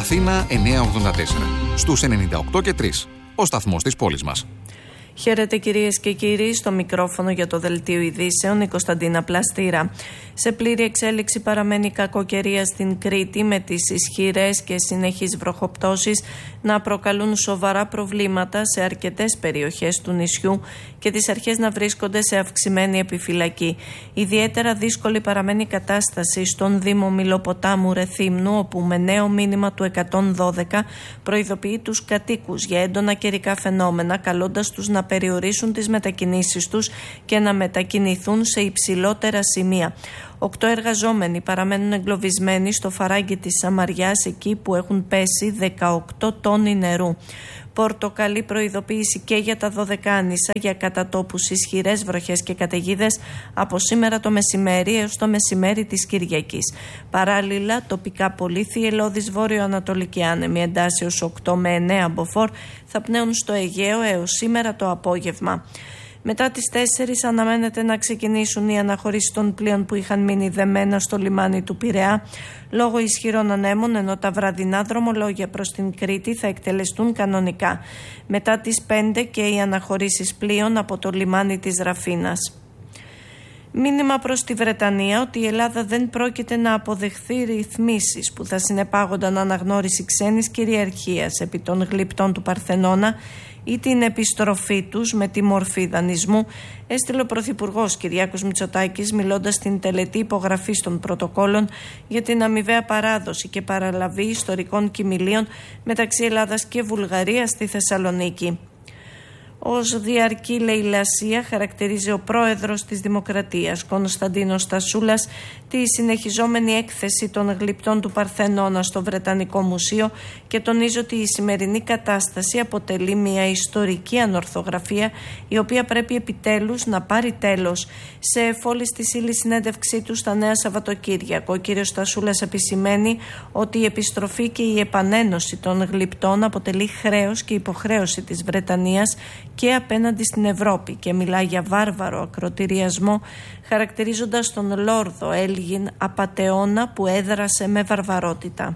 Αθήνα 984. Στους 98 και 3. Ο σταθμός της πόλης μας. Χαίρετε κυρίες και κύριοι, στο μικρόφωνο για το Δελτίο Ειδήσεων η Κωνσταντίνα Πλαστήρα. Σε πλήρη εξέλιξη παραμένει η κακοκαιρία στην Κρήτη, με τις ισχυρές και συνεχείς βροχοπτώσεις να προκαλούν σοβαρά προβλήματα σε αρκετές περιοχές του νησιού και τις αρχές να βρίσκονται σε αυξημένη επιφυλακή. Ιδιαίτερα δύσκολη παραμένει η κατάσταση στον Δήμο Μιλοποτάμου Ρεθύμνου, όπου με νέο μήνυμα του 112 προειδοποιεί τους κατοίκους για έντονα καιρικά φαινόμενα, καλώντας τους να περιορίσουν τις μετακινήσεις τους και να μετακινηθούν σε υψηλότερα σημεία. 8 εργαζόμενοι παραμένουν εγκλωβισμένοι στο φαράγγι της Σαμαριάς, εκεί που έχουν πέσει 18 τόνοι νερού. Πορτοκαλί προειδοποίηση και για τα Δωδεκάνησα για κατά τόπους ισχυρές βροχές και καταιγίδες από σήμερα το μεσημέρι έως το μεσημέρι της Κυριακής. Παράλληλα, τοπικά πολύθιοι ελώδης βόρειο-ανατολική άνεμη εντάσεως 8 με 9 μποφόρ θα πνέουν στο Αιγαίο έως σήμερα το απόγευμα. Μετά τις 4 αναμένεται να ξεκινήσουν οι αναχωρήσεις των πλοίων που είχαν μείνει δεμένα στο λιμάνι του Πειραιά λόγω ισχυρών ανέμων, ενώ τα βραδινά δρομολόγια προς την Κρήτη θα εκτελεστούν κανονικά. Μετά τις 5 και οι αναχωρήσεις πλοίων από το λιμάνι της Ραφίνας. Μήνυμα προς τη Βρετανία ότι η Ελλάδα δεν πρόκειται να αποδεχθεί ρυθμίσεις που θα συνεπάγονταν αναγνώριση ξένης κυριαρχίας επί των γλυπτών του Παρθενώνα ή την επιστροφή τους με τη μορφή δανεισμού, έστειλε ο Πρωθυπουργός Κυριάκος Μητσοτάκης, μιλώντας στην τελετή υπογραφής των πρωτοκόλων για την αμοιβαία παράδοση και παραλαβή ιστορικών κοιμηλίων μεταξύ Ελλάδας και Βουλγαρίας στη Θεσσαλονίκη. Ως διαρκή λαιλασία χαρακτηρίζει ο πρόεδρος της Δημοκρατίας, Κωνσταντίνος Στασούλας, τη συνεχιζόμενη έκθεση των γλυπτών του Παρθενώνα στο Βρετανικό Μουσείο και τονίζει ότι η σημερινή κατάσταση αποτελεί μια ιστορική ανορθογραφία, η οποία πρέπει επιτέλους να πάρει τέλος. Σε εφόλης της ύλης συνέντευξή του στα Νέα Σαββατοκύριακο, ο κ. Στασούλας επισημαίνει ότι η επιστροφή και η επανένωση των γλυπτών αποτελεί χρέος και υποχρέωση της Βρετανίας και απέναντι στην Ευρώπη και μιλά για βάρβαρο ακροτηριασμό, χαρακτηρίζοντας τον Λόρδο Έλγιν απατεώνα που έδρασε με βαρβαρότητα.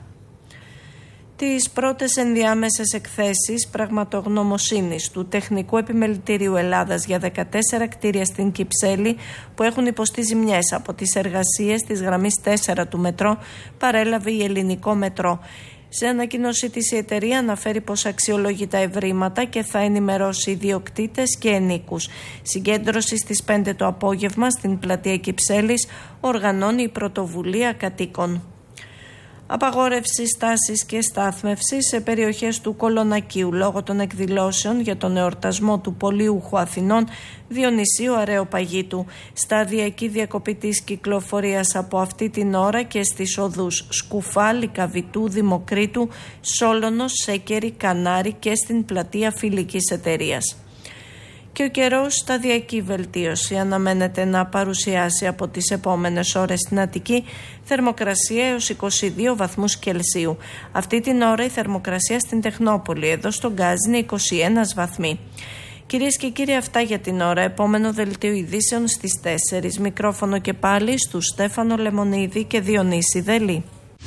Τις πρώτες ενδιάμεσες εκθέσεις πραγματογνωμοσύνης του Τεχνικού Επιμελητηρίου Ελλάδας για 14 κτίρια στην Κυψέλη που έχουν υποστεί ζημιές από τις εργασίες της γραμμής 4 του μετρό παρέλαβε η Ελληνικό Μετρό. Σε ανακοίνωσή της η εταιρεία αναφέρει πως αξιολογεί τα ευρήματα και θα ενημερώσει ιδιοκτήτες και ενίκους. Συγκέντρωση στις 5 το απόγευμα στην πλατεία Κυψέλης οργανώνει η Πρωτοβουλία Κατοίκων. Απαγόρευση στάσης και στάθμευσης σε περιοχές του Κολονακίου λόγω των εκδηλώσεων για τον εορτασμό του πολιούχου Αθηνών Διονυσίου Αρεοπαγίτου. Σταδιακή διακοπή της κυκλοφορίας από αυτή την ώρα και στις οδούς Σκουφά, Λυκαβητού, Δημοκρίτου, Σόλωνος, Σέκερη, Κανάρη και στην πλατεία Φιλικής Εταιρείας. Και ο καιρός σταδιακή βελτίωση αναμένεται να παρουσιάσει από τις επόμενες ώρες στην Αττική, θερμοκρασία έως 22 βαθμούς Κελσίου. Αυτή την ώρα η θερμοκρασία στην Τεχνόπολη, εδώ στον Γκάζι, είναι 21 βαθμοί. Κυρίες και κύριοι, αυτά για την ώρα. Επόμενο δελτίο ειδήσεων στις 4. Μικρόφωνο και πάλι στους Στέφανο Λεμονίδη και Διονύση Δελή.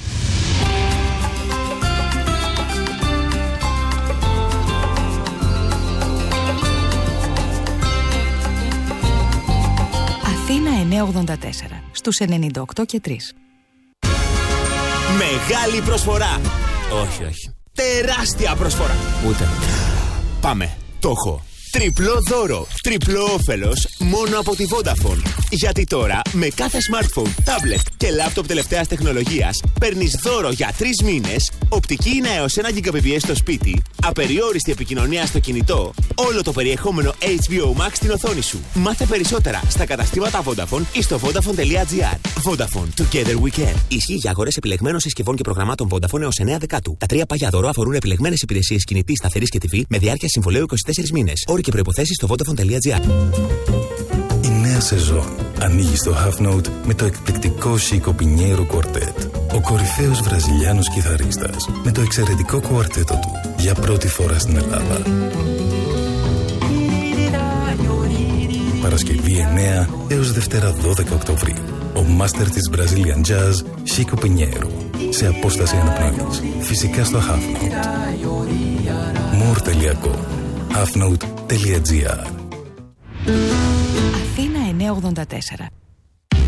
Αθήνα 984 στους 98 και 3. Μεγάλη προσφορά. Όχι. Τεράστια προσφορά. Ούτε. Πάμε. Το έχω. Τριπλό δώρο, τριπλό όφελος μόνο από τη Vodafone. Γιατί τώρα με κάθε smartphone, tablet και laptop τελευταίας τεχνολογίας παίρνεις δώρο για 3 μήνες, οπτική ίνα έως 1 Gbps στο σπίτι, απεριόριστη επικοινωνία στο κινητό, όλο το περιεχόμενο HBO Max στην οθόνη σου. Μάθε περισσότερα στα καταστήματα Vodafone ή στο Vodafone.gr. Vodafone, together we can. Ισχύει για αγορές επιλεγμένων συσκευών και προγραμμάτων Vodafone έως 9 Δεκάτου. Τα 3 παγιά δώρο αφορούν επιλεγμένες υπηρεσίες κινητής, σταθερής και TV με διάρκεια συμβολαίου 24 μήνες. Όροι και προϋποθέσεις στο Vodafone.gr. Η νέα σεζόν ανοίγει στο Half Note με το εκπληκτικό Chico Pinheiro Quartet. Ο κορυφαίος βραζιλιάνος κιθαρίστας με το εξαιρετικό κουαρτέτο του για πρώτη φορά στην Ελλάδα. Παρασκευή 9 έως Δευτέρα 12 Οκτωβρίου. Ο μάστερ της Brazilian Jazz Chico Pinheiro. σε απόσταση αναπνοής. Φυσικά στο Halfnote. More.com. Halfnote.gr. Αθήνα 984.